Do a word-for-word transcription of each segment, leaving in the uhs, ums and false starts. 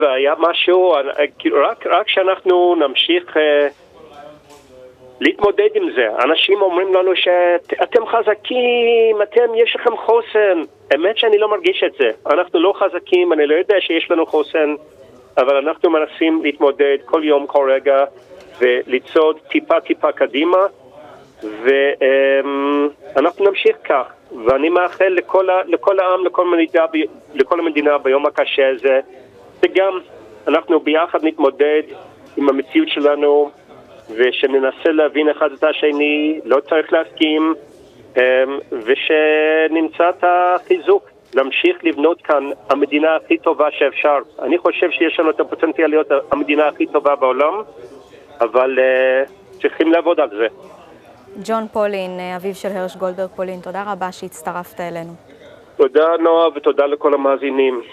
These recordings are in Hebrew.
והיה משהו, רק, רק שאנחנו נמשיך אה, להתמודד עם זה. אנשים אומרים לנו שאתם חזקים, אתם, יש לכם חוסן. האמת שאני לא מרגיש את זה. אנחנו לא חזקים, אני לא יודע שיש לנו חוסן, אבל אנחנו מנסים להתמודד כל יום, כל רגע, ולצעוד טיפה טיפה קדימה, ואנחנו נמשיך כך. ואני מאחל לכל, לכל העם, לכל המדינה, לכל המדינה ביום הקשה הזה, וגם אנחנו ביחד נתמודד עם המציאות שלנו, ושננסה להבין אחד את השני, לא צריך להסכים, ושנמצא את החיזוק, להמשיך לבנות כאן המדינה הכי טובה שאפשר. אני חושב שיש לנו את הפוטנציאל להיות המדינה הכי טובה בעולם, אבל uh, צריכים לעבוד על זה. ג'ון פולין, אביו של הרש גולדברג פולין, תודה רבה שהצטרפת אלינו. תודה נועה ותודה לכל המאזינים.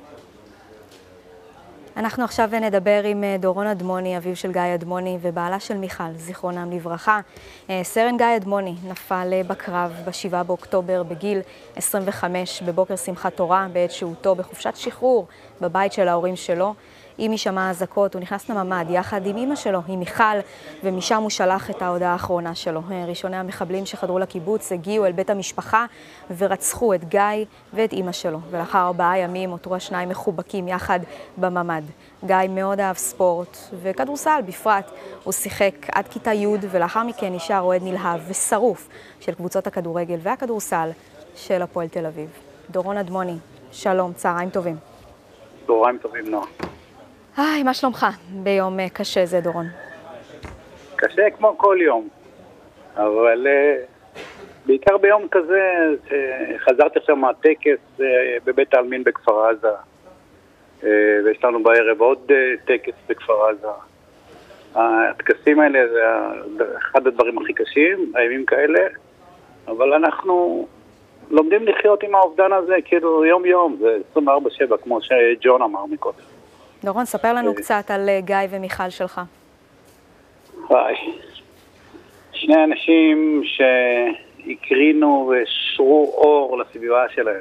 אנחנו עכשיו נדבר עם דורון אדמוני, אביו של גיא אדמוני ובעלה של מיכל, זיכרונם לברכה. סרן גיא אדמוני נפל בקרב ב-שבעה באוקטובר בגיל עשרים וחמש בבוקר שמחת תורה, בעת שהותו בחופשת שחרור בבית של ההורים שלו. עם משמע האזעקות הוא נכנס לממ"ד יחד עם אמא שלו, עם מיכל, ומשם הוא שלח את ההודעה האחרונה שלו. ראשוני המחבלים שחדרו לקיבוץ הגיעו אל בית המשפחה ורצחו את גיא ואת אמא שלו, ולאחר ארבעה ימים אותרו השניים מחובקים יחד בממ"ד. גיא מאוד אהב ספורט וכדורסל בפרט. הוא שיחק עד כיתה י' ולאחר מכן נשאר אוהד נלהב ושרוף של קבוצות הכדורגל והכדורסל של הפועל תל אביב. דורון אדמוני, שלום, צהריים טובים. צהריים טובים, נועה. היי, מה שלומך ביום קשה זה, דורון? קשה כמו כל יום, אבל uh, בעיקר ביום כזה, uh, חזרתי עכשיו מהטקס uh, בבית העלמין בכפר עזה, uh, ויש לנו בערב עוד uh, טקס בכפר עזה. הטקסים האלה זה אחד הדברים הכי קשים, הימים כאלה, אבל אנחנו לומדים לחיות עם האובדן הזה כאילו יום יום, זה עשרים וארבע שבע כמו שג'ון אמר מקודם. דורון, ספר לנו קצת על גיא ומיכל שלך. היי. שני אנשים שהקרינו ושרו אור לסביבה שלהם.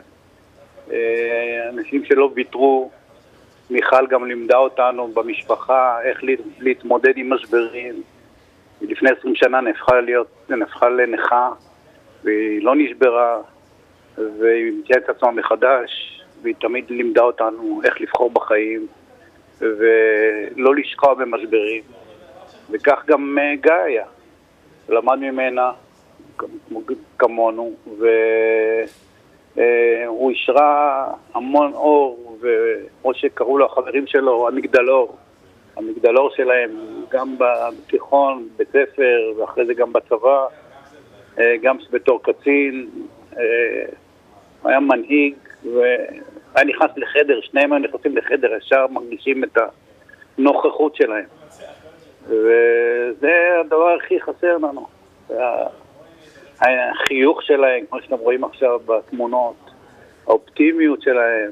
אנשים שלא ויתרו. מיכל גם לימדה אותנו במשפחה איך להתמודד עם משברים. לפני עשרים שנה נהפכה להיות, נהפכה לנכה, והיא לא נשברה, והיא המציאה את עצמה מחדש, והיא תמיד לימדה אותנו איך לבחור בחיים. ולא לשקוע במשברים, וכך גם גיא היה, למד ממנה כמונו, והוא ישרה המון אור, וכמו שקראו לו החברים שלו, המגדלור, המגדלור שלהם, גם בתיכון, בית ספר, ואחרי זה גם בצבא, גם בתור קצין, היה מנהיג, ו... היה נכנס לחדר, שניהם היו נכנסים לחדר, ישר מרגישים את הנוכחות שלהם. וזה הדבר הכי חסר לנו. החיוך שלהם, כמו שאתם רואים עכשיו בתמונות, האופטימיות שלהם.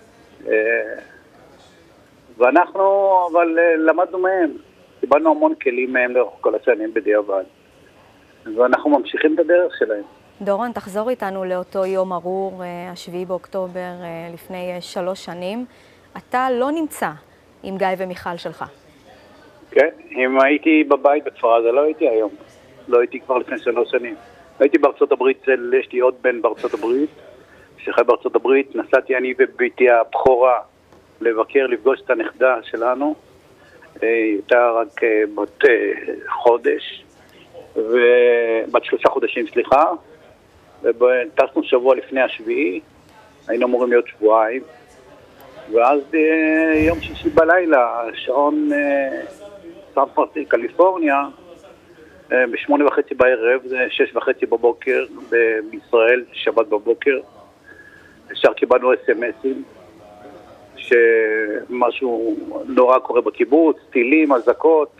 ואנחנו, אבל למדנו מהם. קיבלנו המון כלים מהם לאורך כל השנים בדיעבד. ואנחנו ממשיכים את הדרך שלהם. דורון, תחזור איתנו לאותו יום ארור, השביעי באוקטובר, לפני שלוש שנים. אתה לא נמצא עם גיא ומיכל שלך. כן, אם הייתי בבית בכפר עזה, לא הייתי היום. לא הייתי כבר לפני שלוש שנים. הייתי בארצות הברית, יש לי עוד בן בארצות הברית, שחי בארצות הברית. נסעתי אני וביתי הבכורה לבקר, לפגוש את הנכדה שלנו. הייתה רק בת חודש, ובת שלושה חודשים, סליחה. וטסנו שבוע לפני השביעי, היינו אמורים להיות שבועיים, ואז יום שישי בלילה, שעון סן פרנסיסקו, קליפורניה, בשמונה וחצי בערב, זה שש וחצי בבוקר בישראל, שבת בבוקר, ישר קיבלנו אס-אמסים, שמשהו נורא קורה בקיבוץ, טילים, אזעקות,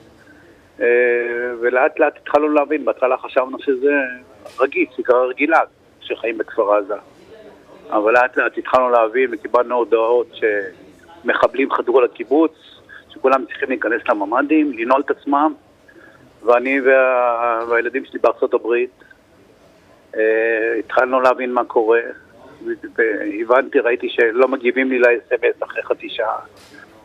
ולאט לאט התחלנו להבין, בהתחלה חשבנו שזה רגיל, סיקרה רגילה שחיים בכפר עזה. אבל לאט לאט התחלנו להבין וקיבלנו הודעות שמחבלים חדרו לקיבוץ, שכולם צריכים להיכנס לממ"דים, לנעול את עצמם, ואני וה... והילדים שלי בארצות הברית התחלנו להבין מה קורה, והבנתי, ראיתי שלא מגיבים לי ל-אס אם אס אחרי חצי שעה,